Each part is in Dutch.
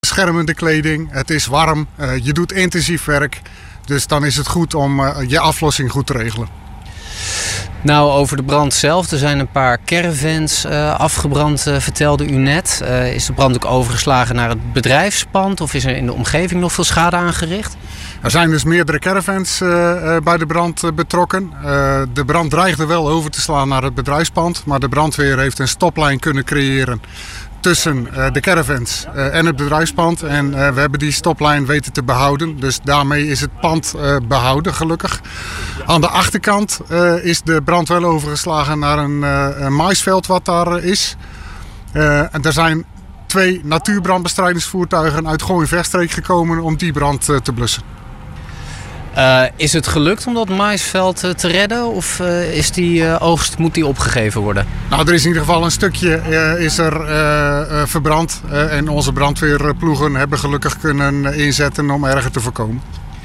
Beschermende kleding, het is warm, je doet intensief werk. Dus dan is het goed om je aflossing goed te regelen. Nou, over de brand zelf. Er zijn een paar caravans afgebrand, vertelde u net. Is de brand ook overgeslagen naar het bedrijfspand? Of is er in de omgeving nog veel schade aangericht? Er zijn dus meerdere caravans bij de brand betrokken. De brand dreigde wel over te slaan naar het bedrijfspand. Maar de brandweer heeft een stoplijn kunnen creëren tussen de caravans en het bedrijfspand. En we hebben die stoplijn weten te behouden. Dus daarmee is het pand behouden, gelukkig. Aan de achterkant is de brand wel overgeslagen naar een maisveld wat daar is. En er zijn 2 natuurbrandbestrijdingsvoertuigen uit Gooi-Vechtstreek gekomen om die brand te blussen. Is het gelukt om dat maisveld te redden? Of is die oogst, moet die opgegeven worden? Nou, er is in ieder geval een stukje is er verbrand. En onze brandweerploegen hebben gelukkig kunnen inzetten om erger te voorkomen.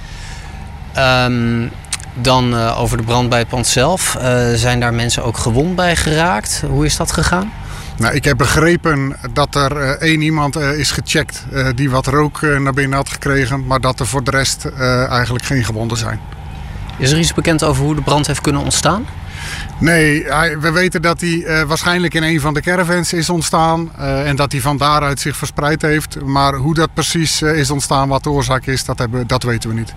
Dan over de brand bij het pand zelf. Zijn daar mensen ook gewond bij geraakt? Hoe is dat gegaan? Nou, ik heb begrepen dat er 1 iemand is gecheckt die wat rook naar binnen had gekregen. Maar dat er voor de rest eigenlijk geen gewonden zijn. Is er iets bekend over hoe de brand heeft kunnen ontstaan? Nee, we weten dat hij waarschijnlijk in een van de caravans is ontstaan. En dat hij van daaruit zich verspreid heeft. Maar hoe dat precies is ontstaan, wat de oorzaak is, dat weten we niet.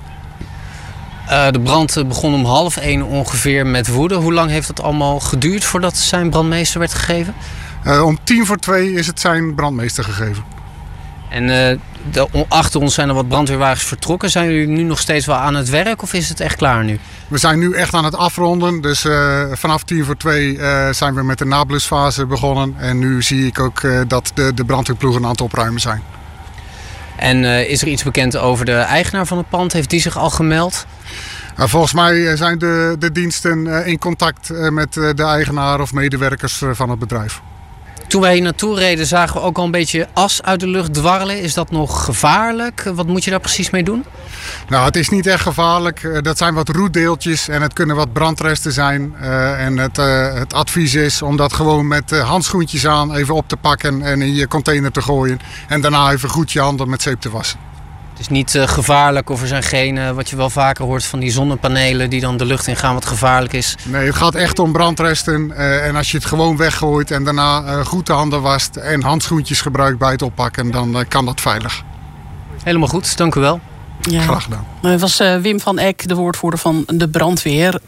De brand begon om 12:30 ongeveer met woede. Hoe lang heeft het allemaal geduurd voordat zijn brandmeester werd gegeven? Om 1:45 is het zijn brandmeester gegeven. En achter ons zijn er wat brandweerwagens vertrokken. Zijn jullie nu nog steeds wel aan het werk of is het echt klaar nu? We zijn nu echt aan het afronden. Dus vanaf 1:45 zijn we met de nablusfase begonnen. En nu zie ik ook dat de brandweerploegen aan het opruimen zijn. En is er iets bekend over de eigenaar van het pand? Heeft die zich al gemeld? Volgens mij zijn de diensten in contact met de eigenaar of medewerkers van het bedrijf. Toen wij hier naartoe reden zagen we ook al een beetje as uit de lucht dwarrelen. Is dat nog gevaarlijk? Wat moet je daar precies mee doen? Nou, het is niet echt gevaarlijk. Dat zijn wat roetdeeltjes en het kunnen wat brandresten zijn. En het advies is om dat gewoon met handschoentjes aan even op te pakken en in je container te gooien. En daarna even goed je handen met zeep te wassen. Het is niet gevaarlijk of er zijn geen, wat je wel vaker hoort van die zonnepanelen die dan de lucht in gaan wat gevaarlijk is. Nee, het gaat echt om brandresten. En als je het gewoon weggooit en daarna goed de handen wast en handschoentjes gebruikt bij het oppakken, dan kan dat veilig. Helemaal goed, dank u wel. Ja. Graag gedaan. Het was Wim van Eck, de woordvoerder van de brandweer.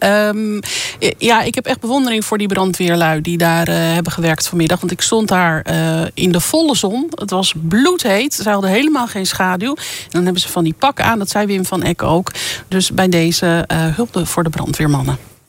Ik heb echt bewondering voor die brandweerlui die daar hebben gewerkt vanmiddag. Want ik stond daar in de volle zon. Het was bloedheet. Ze hadden helemaal geen schaduw. En dan hebben ze van die pakken aan, dat zei Wim van Eck ook. Dus bij deze hulp voor de brandweermannen.